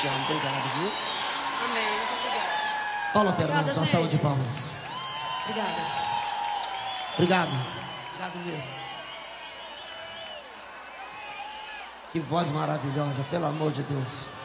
te amo. Obrigado, viu? Amém. Muito obrigada. Paula Fernandes, uma salva de gente. palmas. Obrigada. Obrigado. Obrigado mesmo. Que voz maravilhosa, pelo amor de Deus.